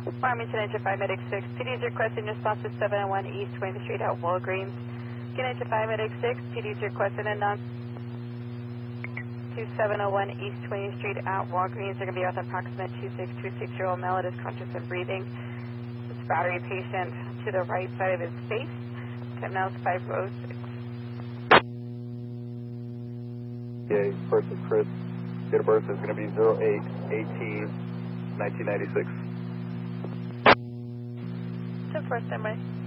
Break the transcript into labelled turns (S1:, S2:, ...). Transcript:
S1: Farmington Engine 5 Medic 6. PD is requesting response to 701 East 20th Street at Walgreens. Engine 5 Medic 6. PD is requesting a non to 701 East 20th Street at Walgreens. They're going to be with an approximate 2626-year-old male that is conscious and breathing. This battery patient to the right side of his face. Time now is 5:06.
S2: Okay, first is Chris. Date of birth is going to be 08/18/1996.
S1: 10-4, standby.